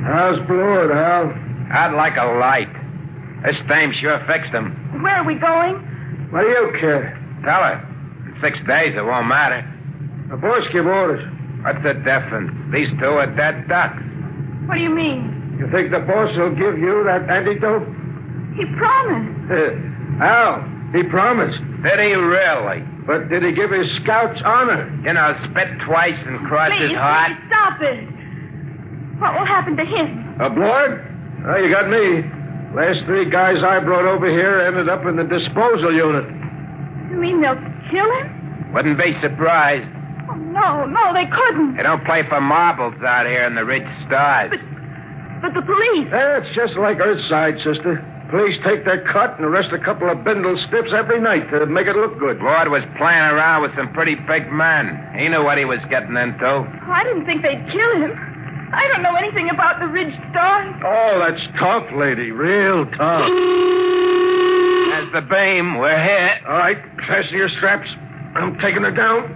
How's Blord, Hal? I'd like a light. This dame sure fixed him. Where are we going? What do you care? Tell her. In 6 days, it won't matter. The boss give orders. What's the difference? These two are dead ducks. What do you mean? You think the boss will give you that antidote? He promised. Hal, he promised. Did he really? But did he give his scouts honor? You know, spit twice and cross his heart. Please, stop it. What will happen to him? Blord? Oh, you got me. Last 3 guys I brought over here ended up in the disposal unit. You mean they'll kill him? Wouldn't be surprised. Oh, no, they couldn't. They don't play for marbles out here in the rich stars. But the police. It's just like Earthside, sister. Police take their cut and arrest a couple of bindle stiffs every night to make it look good. Lord was playing around with some pretty big men. He knew what he was getting into. Oh, I didn't think they'd kill him. I don't know anything about the Ridge Stars. Oh, that's tough, lady. Real tough. As the beam, we're hit. All right, fasten your straps. I'm taking her down.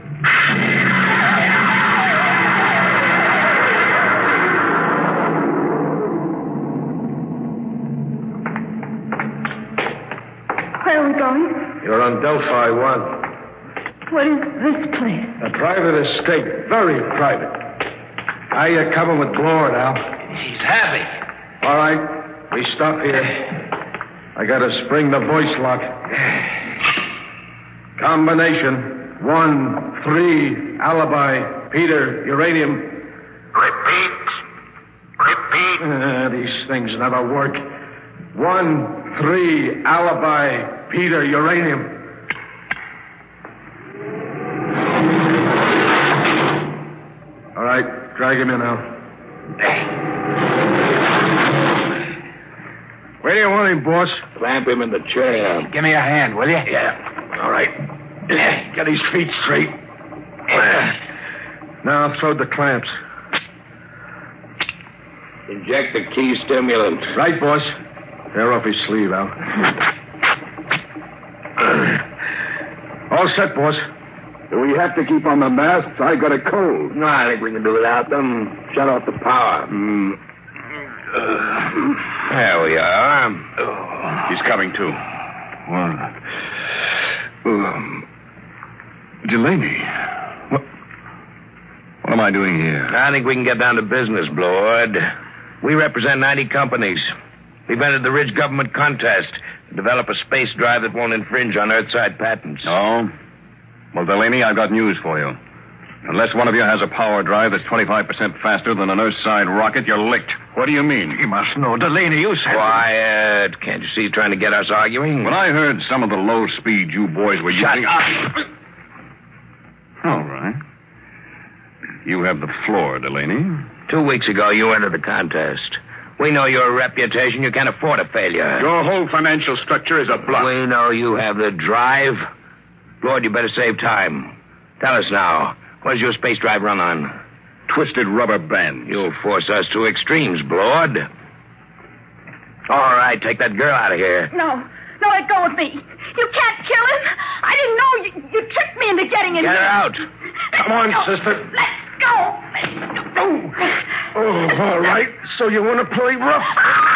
Where are we going? You're on Delphi 1. What is this place? A private estate. Very private. How you coming with Blord, Al? He's happy. All right. We stop here. I gotta spring the voice lock. Combination 1, 3, alibi, Peter, uranium. Repeat. These things never work. 1, 3, alibi, Peter, uranium. All right, drag him in now. Where do you want him, boss? Clamp him in the chair. Give me a hand, will you? Yeah. All right. Get his feet straight. Now throw the clamps. Inject the key stimulant. Right, boss. Tear off his sleeve, Al. All set, boss. Do we have to keep on the masks? I got a cold. No, I think we can do without them. Shut off the power. There we are. He's coming, too. Delaney. What am I doing here? I think we can get down to business, Blord. We represent 90 companies. We've entered the Ridge government contest to develop a space drive that won't infringe on Earthside patents. Oh? Well, Delaney, I've got news for you. Unless one of you has a power drive that's 25% faster than an Earthside rocket, you're licked. What do you mean? You must know. Delaney, you said... Quiet. Can't you see he's trying to get us arguing? When I heard some of the low speed you boys were using... Shut up. All right. You have the floor, Delaney. 2 weeks ago, you entered the contest. We know your reputation. You can't afford a failure. Your whole financial structure is a bluff. We know you have the drive. Lord, you better save time. Tell us now. What does your space drive run on? Twisted rubber band. You'll force us to extremes, Blord. All right, take that girl out of here. No, let go of me. You can't kill him. I didn't know you tricked me into getting in Get her here. out. Come on, sister. Let's go. Oh, all right. So you want to play rough?